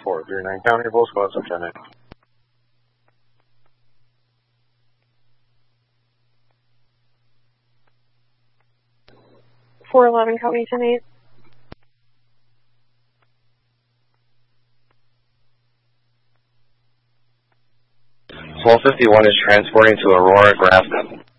439 County, Full Squad, Lieutenant. 411 County 10-8. Swell 51 is transporting to Aurora, Grafton.